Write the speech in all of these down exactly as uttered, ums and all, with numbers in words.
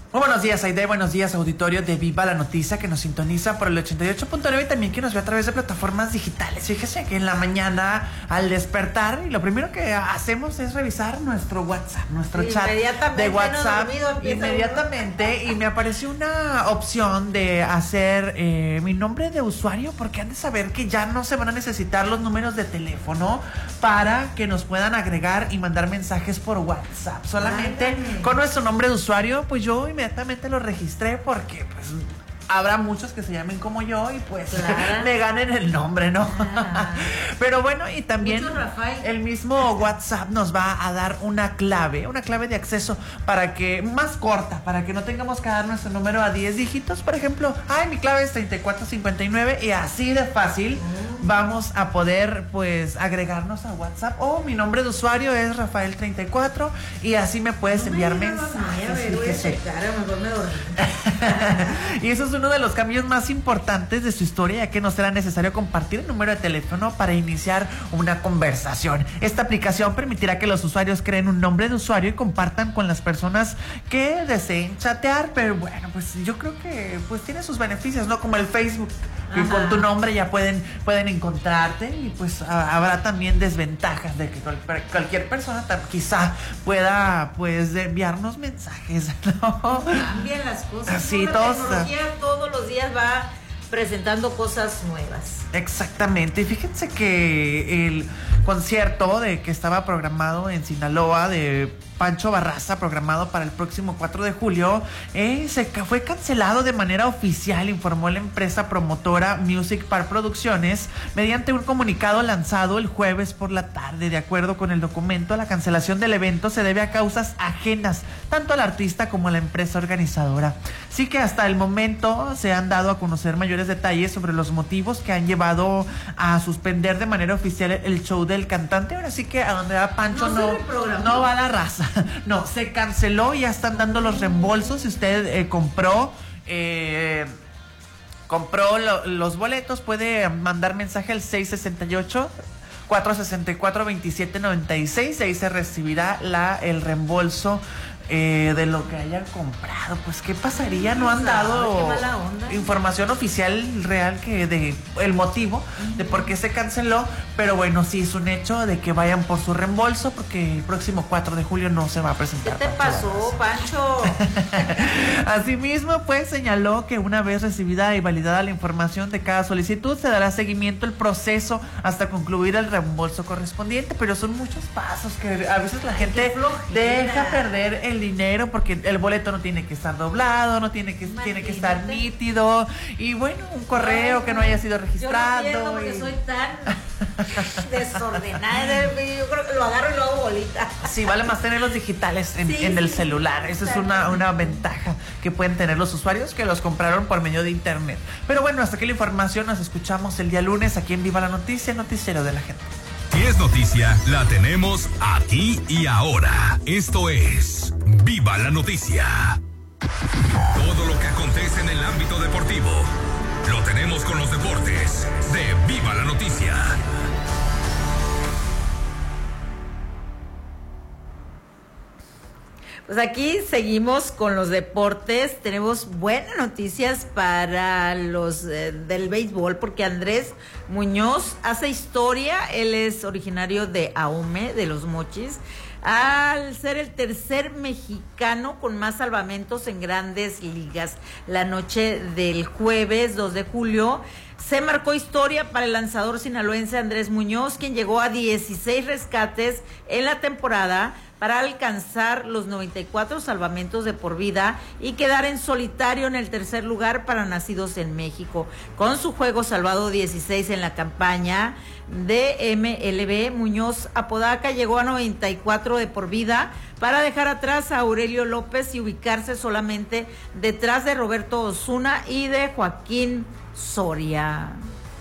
Muy buenos días, Aide. Buenos días, auditorio de Viva la Noticia, que nos sintoniza por el ochenta y ocho punto nueve y también que nos ve a través de plataformas digitales. Fíjese que en la mañana, al despertar, y lo primero que hacemos es revisar nuestro WhatsApp, nuestro chat de WhatsApp. Inmediatamente, y me apareció una opción de hacer eh, mi nombre de usuario, porque han de saber que ya no se van a necesitar los números de teléfono para que nos puedan agregar y mandar mensajes por WhatsApp. Solamente Ay, con nuestro nombre de usuario, pues yo inmediatamente lo registré porque pues habrá muchos que se llamen como yo y pues claro. me ganen el nombre, ¿no? Ah. Pero bueno, y también el mismo WhatsApp nos va a dar una clave, una clave de acceso para que, más corta, para que no tengamos que dar nuestro número a diez dígitos, por ejemplo. Ay, mi clave es treinta y cuatro cincuenta y nueve y así de fácil mm. vamos a poder pues agregarnos a WhatsApp. O oh, mi nombre de usuario es Rafael treinta y cuatro y así me puedes no enviar me mensajes. Voy a checar, a lo mejor me dormí. Y eso es uno de los cambios más importantes de su historia, ya que no será necesario compartir el número de teléfono para iniciar una conversación. Esta aplicación permitirá que los usuarios creen un nombre de usuario y compartan con las personas que deseen chatear, pero bueno, pues yo creo que pues tiene sus beneficios, ¿no? Como el Facebook, que Ajá. con tu nombre ya pueden, pueden encontrarte, y pues a, habrá también desventajas de que cual, cualquier persona tam, quizá pueda pues enviarnos mensajes, ¿no? Cambian las cosas. Sí, todos, todos los días va presentando cosas nuevas. Exactamente. Fíjense que el concierto de que estaba programado en Sinaloa de Pancho Barraza, programado para el próximo cuatro de julio, eh, se fue cancelado de manera oficial, informó la empresa promotora Music Park Producciones mediante un comunicado lanzado el jueves por la tarde. De acuerdo con el documento, la cancelación del evento se debe a causas ajenas tanto al artista como a la empresa organizadora. Sí que hasta el momento se han dado a conocer mayores detalles sobre los motivos que han llevado a suspender de manera oficial el show del cantante. Ahora sí que a donde va Pancho no, no, no va la raza. No, se canceló y ya están dando los reembolsos. Si usted eh, compró eh, compró lo, los boletos, puede mandar mensaje al seis sesenta y ocho, cuatro sesenta y cuatro, veintisiete noventa y seis. Ahí se recibirá la, el reembolso Eh, de lo que hayan comprado. Pues qué pasaría, no han dado información oficial real que de el motivo uh-huh. de por qué se canceló, pero bueno, sí es un hecho de que vayan por su reembolso, porque el próximo cuatro de julio no se va a presentar. ¿Qué te pasó, Pancho? Asimismo, pues señaló que una vez recibida y validada la información de cada solicitud, se dará seguimiento al proceso hasta concluir el reembolso correspondiente, pero son muchos pasos que a veces la gente deja perder el dinero porque el boleto no tiene que estar doblado, no tiene que Imagínate. tiene que estar nítido, y bueno, un correo Ay, que no haya sido registrado. Yo no porque y... soy tan desordenada, yo creo que lo agarro y lo hago bolita. Sí, vale más tenerlos digitales en, sí, en el celular. Esa es una, una ventaja que pueden tener los usuarios que los compraron por medio de internet. Pero bueno, hasta aquí la información. Nos escuchamos el día lunes aquí en Viva la Noticia, noticiero de la gente. Si es noticia, la tenemos aquí y ahora. Esto es Viva la Noticia. Todo lo que acontece en el ámbito deportivo lo tenemos con los deportes de Viva la Noticia. Pues aquí seguimos con los deportes. Tenemos buenas noticias para los eh, del béisbol, porque Andrés Muñoz hace historia. Él es originario de Ahome, de Los Mochis, al ser el tercer mexicano con más salvamentos en Grandes Ligas. La noche del jueves dos de julio se marcó historia para el lanzador sinaloense Andrés Muñoz, quien llegó a dieciséis rescates en la temporada para alcanzar los noventa y cuatro salvamentos de por vida y quedar en solitario en el tercer lugar para nacidos en México. Con su juego salvado dieciséis en la campaña de M L B, Muñoz Apodaca llegó a noventa y cuatro de por vida para dejar atrás a Aurelio López y ubicarse solamente detrás de Roberto Osuna y de Joaquín Soria.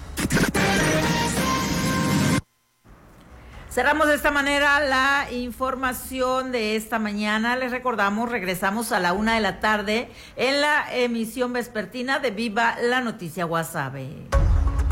Cerramos de esta manera la información de esta mañana. Les recordamos, regresamos a la una de la tarde en la emisión vespertina de Viva la Noticia Guasave.